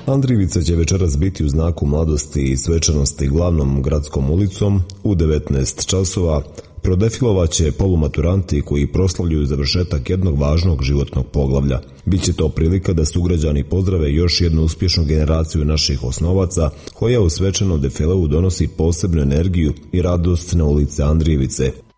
Andrijevica će večeras biti u znaku mladosti i svečanosti glavnom gradskom ulicom u 19 časova. Prodefilovaće polumaturanti koji proslavljuju završetak jednog važnog životnog poglavlja. Biće to prilika da sugrađani pozdrave još jednu uspješnu generaciju naših osnovaca, koja u svečanom defileu donosi posebnu energiju i radost na ulici Andrijevice.